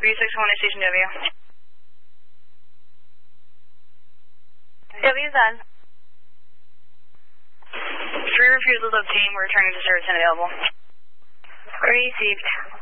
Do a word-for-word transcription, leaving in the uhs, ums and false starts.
three six one Station W. W's on. Three refusals obtained. We're returning to service and available. Received.